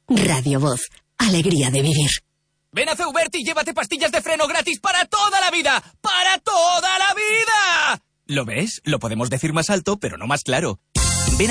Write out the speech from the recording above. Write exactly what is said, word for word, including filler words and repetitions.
Radio Voz. Alegría de vivir. Ven a Ceubert y llévate pastillas de freno gratis para toda la vida. ¡Para toda la vida! ¿Lo ves? Lo podemos decir más alto, pero no más claro.